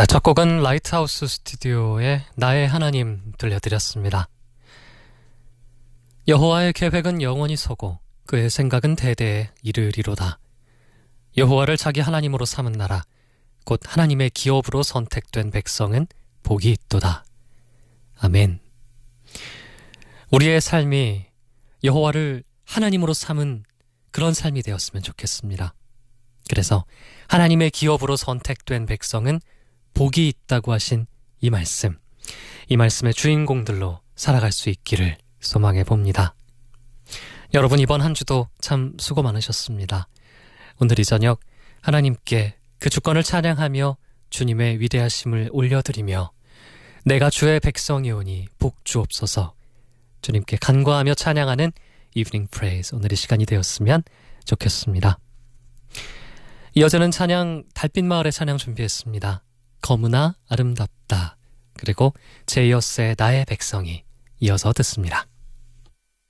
네, 첫 곡은 라이트하우스 스튜디오의 나의 하나님 들려드렸습니다. 여호와의 계획은 영원히 서고 그의 생각은 대대에 이르리로다. 여호와를 자기 하나님으로 삼은 나라 곧 하나님의 기업으로 선택된 백성은 복이 있도다. 아멘. 우리의 삶이 여호와를 하나님으로 삼은 그런 삶이 되었으면 좋겠습니다. 그래서 하나님의 기업으로 선택된 백성은 복이 있다고 하신 이 말씀의 주인공들로 살아갈 수 있기를 소망해 봅니다. 여러분, 이번 한 주도 참 수고 많으셨습니다. 오늘 이 저녁 하나님께 그 주권을 찬양하며 주님의 위대하심을 올려드리며 내가 주의 백성이오니 복 주옵소서 주님께 간구하며 찬양하는 이브닝 프레이즈, 오늘의 시간이 되었으면 좋겠습니다. 이어지는 찬양, 달빛마을의 찬양 준비했습니다. 거무나 아름답다, 그리고 제이어스의 나의 백성이 이어서 듣습니다.